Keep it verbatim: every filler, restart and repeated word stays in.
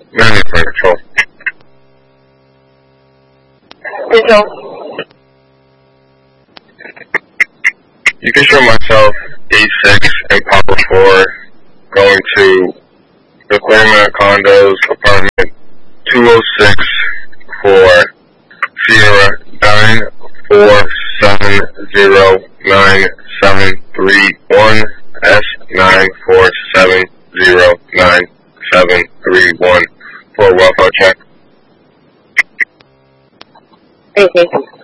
Menu for control. Control. You can show myself A six and Papa four going to the Claremont Condos apartment two oh six for Sierra nine four seven zero nine seven three one S nine four seven zero nine seven three one for a welfare check. Thank you.